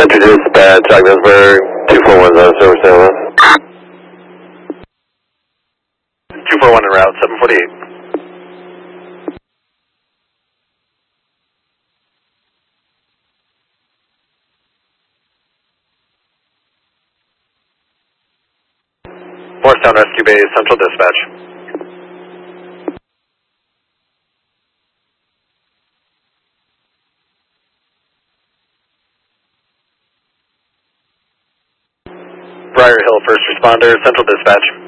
Central Dispatch, Ogdensburg, 2410, Silver Salem. 241 en route, 748. Morristown Rescue Base, Central Dispatch. Briar Hill First Responder, Central Dispatch.